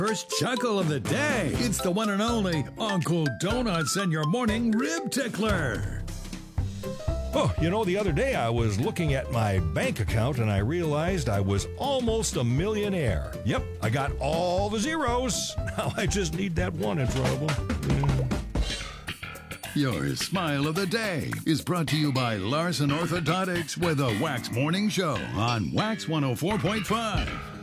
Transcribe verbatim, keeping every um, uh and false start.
First chuckle of the day. It's the one and only Uncle Donuts and your morning rib tickler. Oh, you know, the other day I was looking at my bank account and I realized I was almost a millionaire. Yep, I got all the zeros. Now I just need that one in front of them. Your smile of the day is brought to you by Larson Orthodontics with a Wax Morning Show on Wax one oh four point five.